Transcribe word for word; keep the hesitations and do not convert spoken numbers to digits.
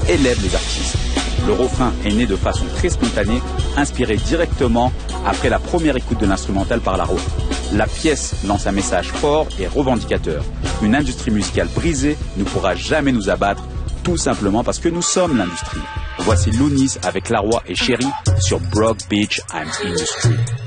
élève les artistes. Le refrain est né de façon très spontanée, inspiré directement après la première écoute de l'instrumental par La Roi. La pièce lance un message fort et revendicateur. Une industrie musicale brisée ne pourra jamais nous abattre, tout simplement parce que nous sommes l'industrie. Voici Lounis avec La Roi et Chéri sur Broke Beach and Industry.